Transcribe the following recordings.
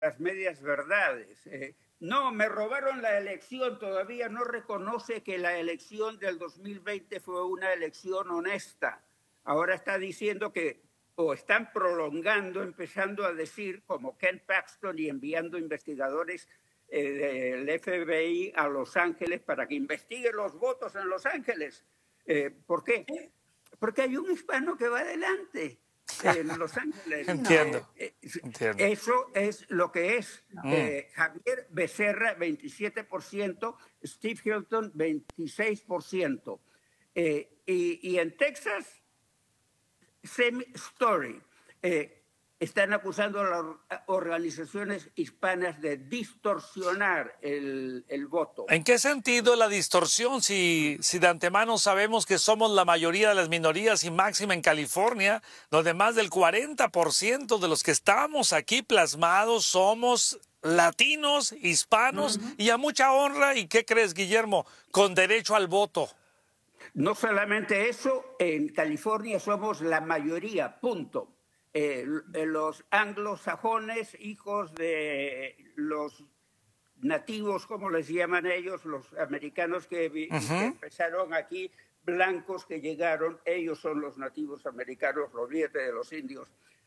las medias verdades. No, me robaron la elección, todavía no reconoce que la elección del 2020 fue una elección honesta. Ahora está diciendo que, o están prolongando, empezando a decir, como Ken Paxton, y enviando investigadores del FBI a Los Ángeles para que investiguen los votos en Los Ángeles. ¿Por qué? Porque hay un hispano que va adelante en Los Ángeles. Entiendo. Eso es lo que es. Javier Becerra, 27%, Steve Hilton, 26%. Y en Texas, same story. Están acusando a las organizaciones hispanas de distorsionar el voto. ¿En qué sentido la distorsión? Si de antemano sabemos que somos la mayoría de las minorías y máxima en California, donde más del 40% de los que estamos aquí plasmados somos latinos, hispanos, y a mucha honra. ¿Y qué crees, Guillermo? Con derecho al voto. No solamente eso, en California somos la mayoría, punto. Los anglosajones, hijos de los nativos, como les llaman ellos, los americanos que empezaron aquí, blancos que llegaron, ellos son los nativos americanos, olvídate de los indios.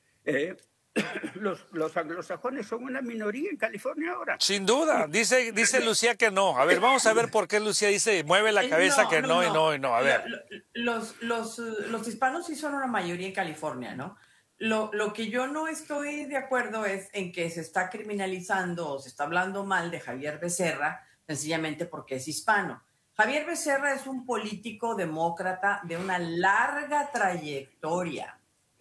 Los anglosajones son una minoría en California ahora. Sin duda, dice Lucía que no. A ver, vamos a ver por qué Lucía dice, mueve la cabeza que no. A ver. Los hispanos sí son una mayoría en California, ¿no? Lo que yo no estoy de acuerdo es en que se está criminalizando o se está hablando mal de Javier Becerra sencillamente porque es hispano. Javier Becerra es un político demócrata de una larga trayectoria.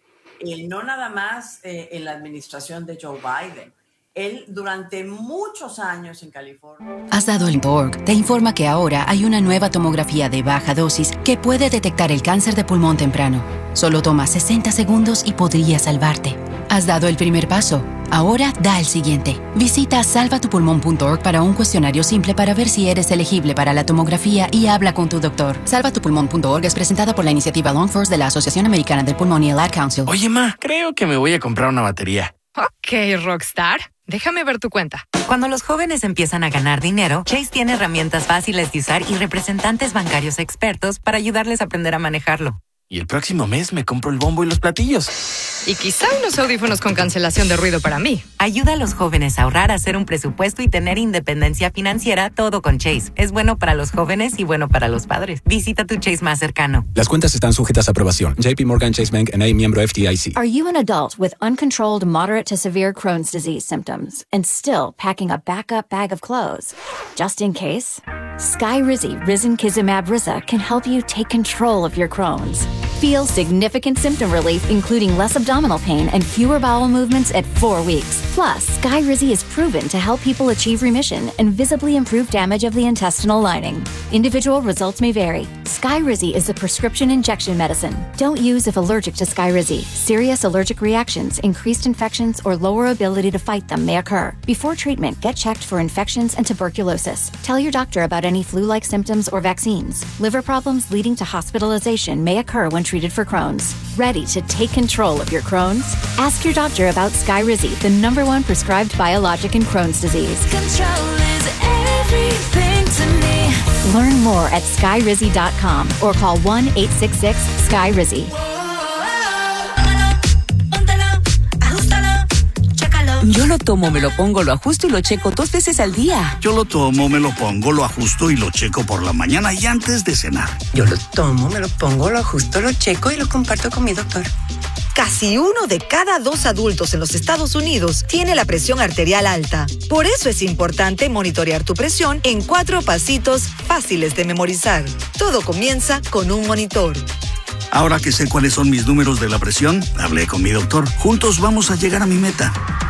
No nada más en la administración de Joe Biden. Él durante muchos años en California. Has dado el Borg. Te informa que ahora hay una nueva tomografía de baja dosis que puede detectar el cáncer de pulmón temprano. Solo toma 60 segundos y podría salvarte. Has dado el primer paso. Ahora da el siguiente. Visita salvatupulmón.org para un cuestionario simple para ver si eres elegible para la tomografía y habla con tu doctor. Salvatupulmón.org es presentada por la iniciativa Long First de la Asociación Americana del Pulmón y el Ad Council. Oye, ma, creo que me voy a comprar una batería. Ok, Rockstar. Déjame ver tu cuenta. Cuando los jóvenes empiezan a ganar dinero, Chase tiene herramientas fáciles de usar y representantes bancarios expertos para ayudarles a aprender a manejarlo. Y el próximo mes me compro el bombo y los platillos. Y quizá unos audífonos con cancelación de ruido para mí. Ayuda a los jóvenes a ahorrar, a hacer un presupuesto y tener independencia financiera, todo con Chase. Es bueno para los jóvenes y bueno para los padres. Visita tu Chase más cercano. Las cuentas están sujetas a aprobación. JP Morgan Chase Bank N.A. miembro FDIC. Are you an adult with uncontrolled moderate to severe Crohn's disease symptoms and still packing a backup bag of clothes? Just in case? Skyrizi Risankizumab Riza can help you take control of your Crohn's. Feel significant symptom relief, including less abdominal pain and fewer bowel movements at 4 weeks. Plus, Skyrizi is proven to help people achieve remission and visibly improve damage of the intestinal lining. Individual results may vary. Skyrizi is a prescription injection medicine. Don't use if allergic to Skyrizi. Serious allergic reactions, increased infections, or lower ability to fight them may occur. Before treatment, get checked for infections and tuberculosis. Tell your doctor about any flu-like symptoms or vaccines. Liver problems leading to hospitalization may occur when treated for Crohn's. Ready to take control of your Crohn's? Ask your doctor about Skyrizi, the #1 prescribed biologic in Crohn's disease. Control is everything to me. Learn more at skyrizi.com or call 1-866-SKYRIZI. Yo lo tomo, me lo pongo, lo ajusto y lo checo 2 veces al día. Yo lo tomo, me lo pongo, lo ajusto y lo checo por la mañana y antes de cenar. Yo lo tomo, me lo pongo, lo ajusto, lo checo y lo comparto con mi doctor. Casi 1 de cada 2 adultos en los Estados Unidos tiene la presión arterial alta. Por eso es importante monitorear tu presión en 4 pasitos fáciles de memorizar. Todo comienza con un monitor. Ahora que sé cuáles son mis números de la presión, hablé con mi doctor. Juntos vamos a llegar a mi meta.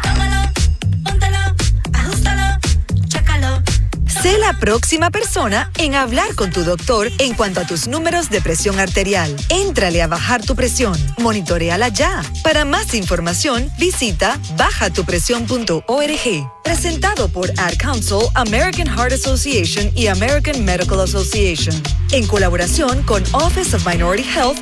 Sé la próxima persona en hablar con tu doctor en cuanto a tus números de presión arterial. Éntrale a bajar tu presión. Monitoréala ya. Para más información, visita bajatupresión.org. Presentado por Ad Council, American Heart Association y American Medical Association. En colaboración con Office of Minority Health